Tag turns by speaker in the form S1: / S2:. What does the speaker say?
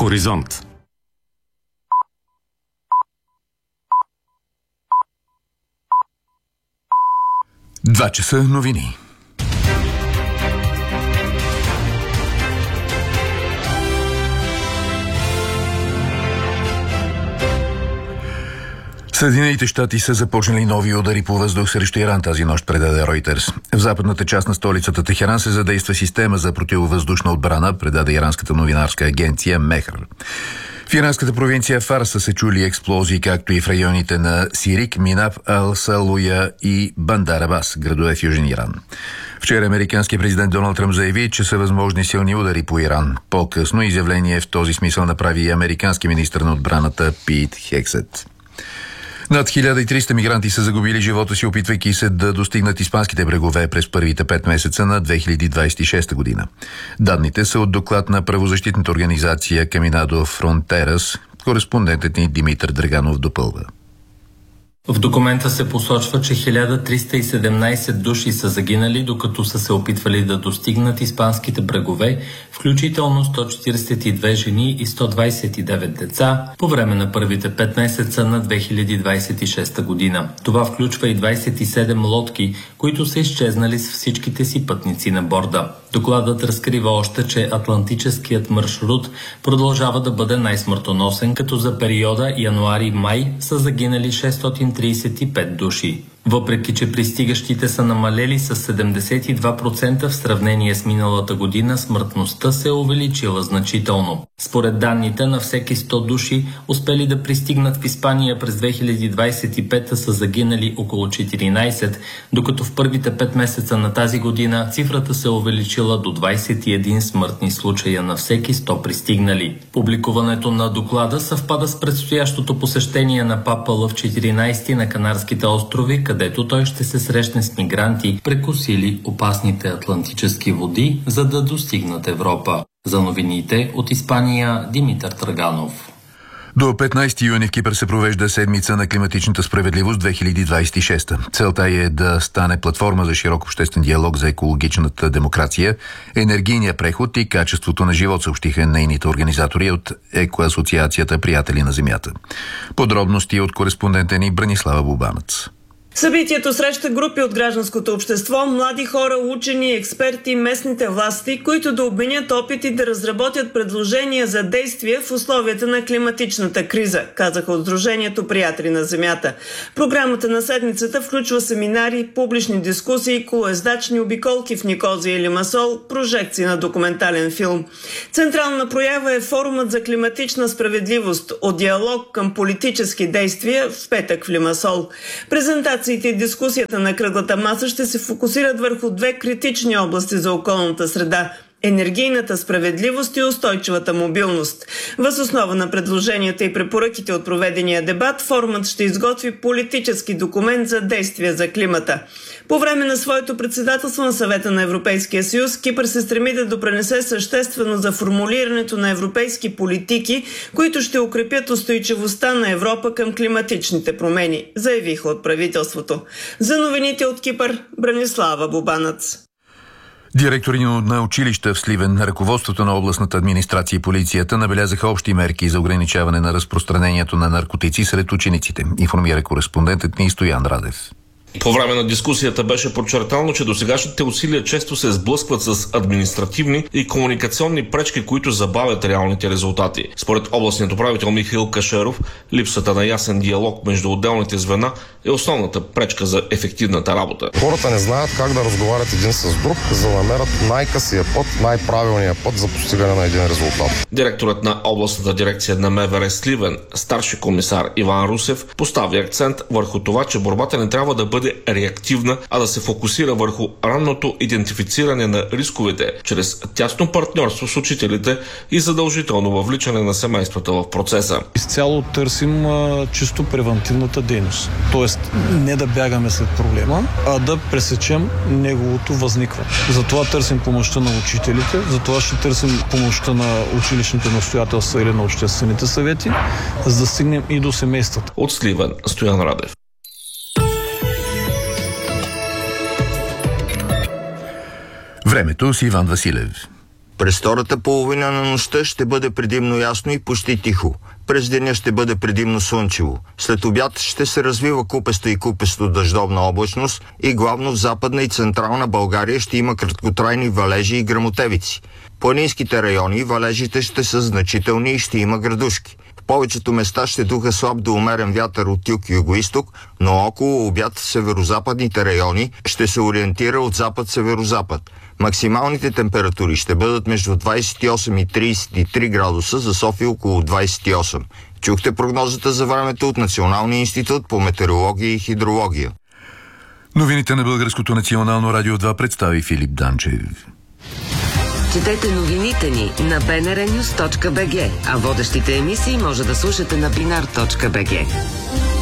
S1: Хоризонт. Два часа новини. Съединените щати са започнали нови удари по въздух срещу Иран тази нощ, предаде Reuters. В западната част на столицата Техеран се задейства система за противовъздушна отбрана, предаде иранската новинарска агенция Мехр. В иранската провинция Фарс са се чули експлозии, както и в районите на Сирик, Минаб, Ал-Салуя и Бандар Абас, градове в Южен Иран. Вчера американският президент Доналд Тръмп заяви, че са възможни силни удари по Иран. По-късно изявление в този смисъл направи и американски министър на отбраната Пит Хексет. Над 1300 мигранти са загубили живота си, опитвайки се да достигнат испанските брегове през първите 5 месеца на 2026 година. Данните са от доклад на правозащитната организация Каминадо Фронтерас. Кореспондентът ни Димитър Драганов допълва.
S2: В документа се посочва, че 1317 души са загинали, докато са се опитвали да достигнат испанските брегове, включително 142 жени и 129 деца по време на първите 5 месеца на 2026 година. Това включва и 27 лодки, които са изчезнали с всичките си пътници на борда. Докладът разкрива още, че Атлантическият маршрут продължава да бъде най-смъртоносен, като за периода януари-май са загинали 635 души. Въпреки че пристигащите са намалели с 72% в сравнение с миналата година, смъртността се е увеличила значително. Според данните, на всеки 100 души, успели да пристигнат в Испания през 2025 са загинали около 14, докато в първите 5 месеца на тази година цифрата се е увеличила до 21 смъртни случая на всеки 100 пристигнали. Публикуването на доклада съвпада с предстоящото посещение на папа Лъв 14 на Канарските острови, където той ще се срещне с мигранти, прекусили опасните атлантически води, за да достигнат Европа. За новините от Испания, Димитър Драганов.
S1: До 15 юни в Кипър се провежда седмица на климатичната справедливост 2026. Целта е да стане платформа за широк обществен диалог за екологичната демокрация, енергийния преход и качеството на живот, съобщиха нейните организатори от Екоасоциацията Приятели на Земята. Подробности от кореспондента ни Бранислава Бубанец.
S3: Събитието среща групи от гражданското общество, млади хора, учени, експерти, местните власти, които да обменят опит и да разработят предложения за действия в условията на климатичната криза, казаха от Сдружението Приятели на Земята. Програмата на седмицата включва семинари, публични дискусии, колоездачни обиколки в Никозия и Лимасол, прожекции на документален филм. Централна проява е форумът за климатична справедливост от диалог към политически действия в петък в Лимасол. Презентацията и дискусията на кръглата маса ще се фокусират върху две критични области за околната среда – енергийната справедливост и устойчивата мобилност. Въз основа на предложенията и препоръките от проведения дебат, форумът ще изготви политически документ за действия за климата. По време на своето председателство на Съвета на Европейския съюз, Кипър се стреми да допринесе съществено за формулирането на европейски политики, които ще укрепят устойчивостта на Европа към климатичните промени, заявиха от правителството. За новините от Кипър, Бранислава Бубанец.
S1: Директори на училища в Сливен, ръководството на областната администрация и полицията набелязаха общи мерки за ограничаване на разпространението на наркотици сред учениците, информира кореспондентът ни Стоян Радев.
S4: По време на дискусията беше подчертано, че досегашните усилия често се сблъскват с административни и комуникационни пречки, които забавят реалните резултати. Според областният управител Михаил Кашеров, липсата на ясен диалог между отделните звена е основната пречка за ефективната работа.
S5: Хората не знаят как да разговарят един с друг, за да намерят най-късия път, най-правилния път за постигане на един резултат.
S4: Директорът на областната дирекция на МВР Сливен, старши комисар Иван Русев, постави акцент върху това, че борбата не трябва да бъде реактивна, а да се фокусира върху ранното идентифициране на рисковете чрез тясно партньорство с учителите и задължително въвличане на семействата в процеса.
S6: Изцяло търсим чисто превантивната дейност. Тоест не да бягаме след проблема, а да пресечем неговото възникване. Затова търсим помощта на учителите, затова ще търсим помощта на училищните настоятелства или на обществените съвети, за да стигнем и до семействата.
S4: От Сливен, Стоян Радев.
S1: Времето с Иван Василев.
S7: През втората половина на нощта ще бъде предимно ясно и почти тихо. През деня ще бъде предимно слънчево. След обяд ще се развива купеста и купесто дъждовна облачност и главно в Западна и Централна България ще има краткотрайни валежи и гръмотевици. В планинските райони валежите ще са значителни и ще има градушки. В повечето места ще духа слаб до умерен вятър от юг и югоизток, но около обяд в северозападните райони ще се ориентира от запад-северозапад. Максималните температури ще бъдат между 28 и 33 градуса, за София около 28. Чухте прогнозата за времето от Националния институт по метеорология и хидрология.
S1: Новините на Българското национално радио 2 представи Филип Данчев.
S8: Четете новините ни на bnrnews.bg, а водещите емисии може да слушате на binar.bg.